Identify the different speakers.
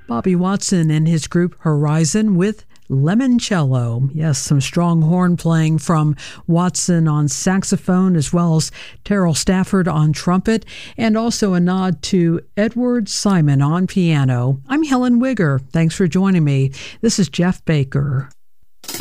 Speaker 1: Bobby Watson and his group Horizon with Lemoncello. Yes, some strong horn playing from Watson on saxophone, as well as Terrell Stafford on trumpet, and also a nod to Edward Simon on piano. I'm Helen Wigger. Thanks for joining me. This is Jeff Baker.